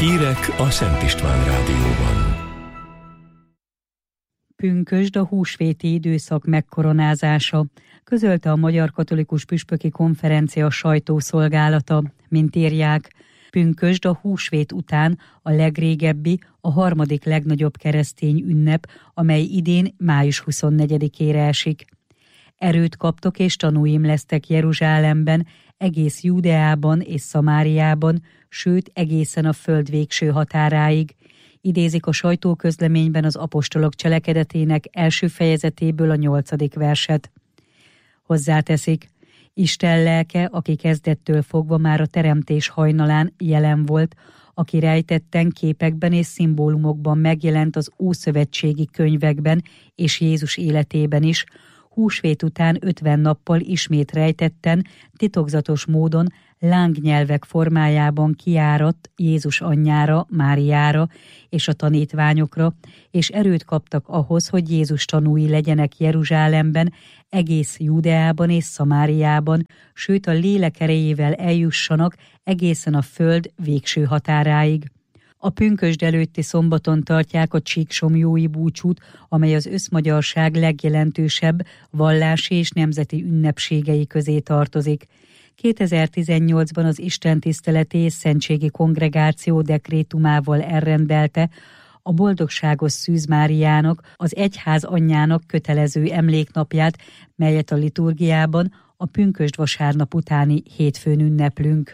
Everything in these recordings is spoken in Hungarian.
Hírek a Szent István Rádióban. Pünkösd a húsvéti időszak megkoronázása, közölte a Magyar Katolikus Püspöki Konferencia sajtószolgálata, mint írják. Pünkösd a húsvét után a legrégebbi, a harmadik legnagyobb keresztény ünnep, amely idén május 24-ére esik. Erőt kaptok és tanúim lesztek Jeruzsálemben, egész Júdeában és Szamáriában, sőt egészen a föld végső határáig. Idézik a sajtóközleményben az apostolok cselekedetének első fejezetéből a 8. verset. Hozzáteszik, Isten lelke, aki kezdettől fogva már a teremtés hajnalán jelen volt, aki rejtetten képekben és szimbólumokban megjelent az ószövetségi könyvekben és Jézus életében is, húsvét után 50 nappal ismét rejtetten, titokzatos módon lángnyelvek formájában kiáradt Jézus anyjára, Máriára és a tanítványokra, és erőt kaptak ahhoz, hogy Jézus tanúi legyenek Jeruzsálemben, egész Júdeában és Szamáriában, sőt a lélek erejével eljussanak egészen a föld végső határáig. A pünkösd előtti szombaton tartják a csíksomlyói búcsút, amely az összmagyarság legjelentősebb vallási és nemzeti ünnepségei közé tartozik. 2018-ban az istentiszteleti és szentségi kongregáció dekrétumával elrendelte a Boldogságos Szűz Máriának, az egyház anyjának kötelező emléknapját, melyet a liturgiában a pünkösd vasárnap utáni hétfőn ünneplünk.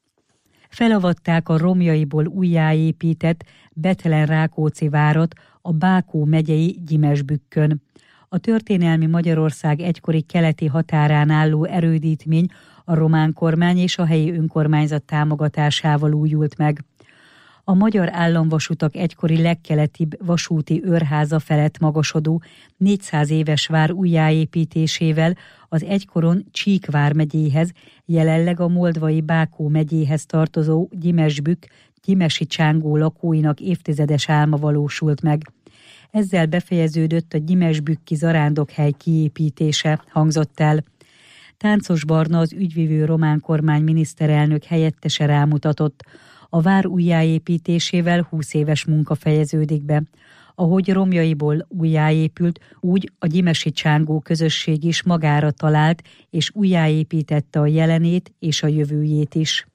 Felavatták a romjaiból újjáépített Bethlen-Rákóczi várat a Bákó megyei Gyimesbükkön. A történelmi Magyarország egykori keleti határán álló erődítmény a román kormány és a helyi önkormányzat támogatásával újult meg. A Magyar Államvasutak egykori legkeletibb vasúti őrháza felett magasodó 400 éves vár újjáépítésével az egykoron Csík vármegyéhez, jelenleg a moldvai Bákó megyéhez tartozó Gyimesbükk gyimesi csángó lakóinak évtizedes álma valósult meg. Ezzel befejeződött a gyimesbükki zarándokhely kiépítése, hangzott el. Táncos Barna, az ügyvivő román kormány miniszterelnök helyettese rámutatott. A vár újjáépítésével 20 éves munka fejeződik be. Ahogy romjaiból újjáépült, úgy a gyimesi csángó közösség is magára talált, és újjáépítette a jelenét és a jövőjét is.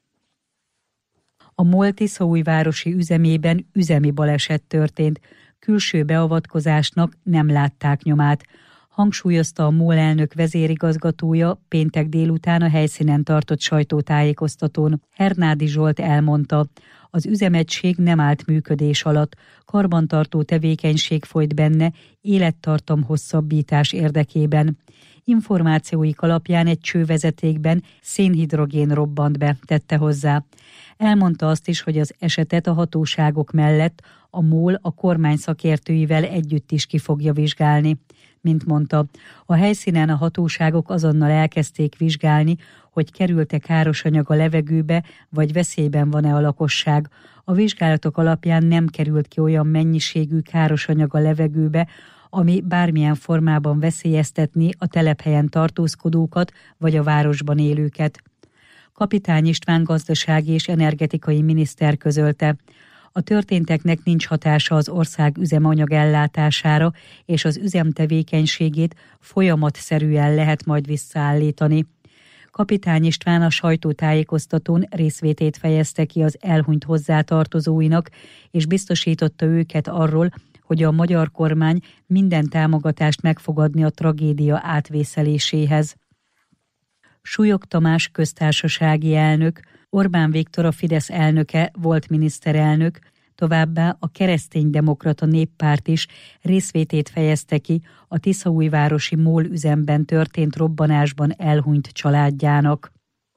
A MOL tiszaújvárosi üzemében üzemi baleset történt. Külső beavatkozásnak nem látták nyomát. Hangsúlyozta a MOL elnök vezérigazgatója péntek délután a helyszínen tartott sajtótájékoztatón. Hernádi Zsolt elmondta, az üzemegység nem állt működés alatt, karbantartó tevékenység folyt benne, élettartam hosszabbítás érdekében. Információik alapján egy csővezetékben szénhidrogén robbant be, tette hozzá. Elmondta azt is, hogy az esetet a hatóságok mellett a MOL a kormány szakértőivel együtt is ki fogja vizsgálni. Mint mondta, a helyszínen a hatóságok azonnal elkezdték vizsgálni, hogy került-e káros anyag a levegőbe, vagy veszélyben van-e a lakosság. A vizsgálatok alapján nem került ki olyan mennyiségű káros anyag a levegőbe, ami bármilyen formában veszélyeztetni a telephelyen tartózkodókat vagy a városban élőket. Kapitány István gazdasági és energetikai miniszter közölte, a történteknek nincs hatása az ország üzemanyag ellátására, és az üzem tevékenységét folyamatszerűen lehet majd visszaállítani. Kapitány István a sajtótájékoztatón részvétét fejezte ki az elhunyt hozzátartozóinak, és biztosította őket arról, hogy a magyar kormány minden támogatást megfogadni a tragédia átvészeléséhez. Súlyog Tamás köztársasági elnök, Orbán Viktor a Fidesz elnöke volt miniszterelnök, továbbá a Kereszténydemokrata Néppárt is részvétét fejezte ki a tiszaújvárosi MOL üzemben történt robbanásban elhunyt családjának.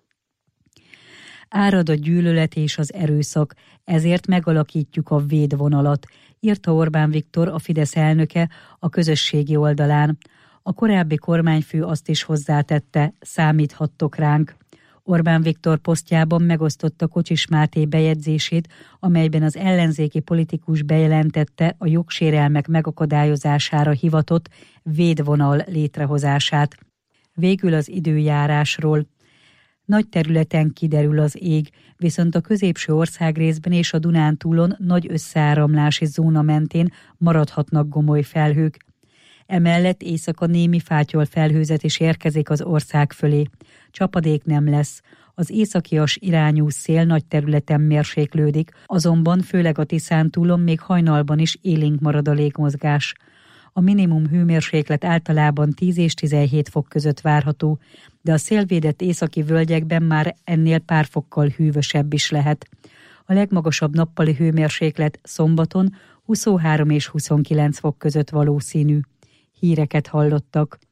Árad a gyűlölet és az erőszak, ezért megalakítjuk a védvonalat, írta Orbán Viktor, a Fidesz elnöke a közösségi oldalán. A korábbi kormányfő azt is hozzátette, számíthattok ránk. Orbán Viktor posztjában megosztotta Kocsis Máté bejegyzését, amelyben az ellenzéki politikus bejelentette a jogsérelmek megakadályozására hivatott védvonal létrehozását. Végül az időjárásról. Nagy területen kiderül az ég, viszont a középső országrészben és a Dunántúlon nagy összeáramlási zóna mentén maradhatnak gomoly felhők. Emellett éjszaka némi fátyol felhőzet is érkezik az ország fölé. Csapadék nem lesz. Az északias irányú szél nagy területen mérséklődik, azonban főleg a Tiszántúlon még hajnalban is élénk marad a légmozgás. A minimum hőmérséklet általában 10 és 17 fok között várható, de a szélvédett északi völgyekben már ennél pár fokkal hűvösebb is lehet. A legmagasabb nappali hőmérséklet szombaton 23 és 29 fok között valószínű. Híreket hallottak.